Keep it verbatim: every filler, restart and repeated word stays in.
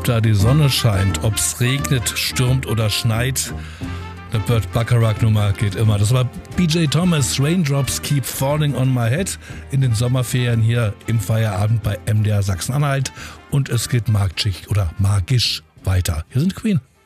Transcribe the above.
da die Sonne scheint, ob's regnet, stürmt oder schneit. Eine Burt Bacharach-Nummer geht immer. Das war B J Thomas, Raindrops Keep Falling on My Head in den Sommerferien hier im Feierabend bei M D R Sachsen-Anhalt. Und es geht magisch oder magisch weiter. Hier sind Queen.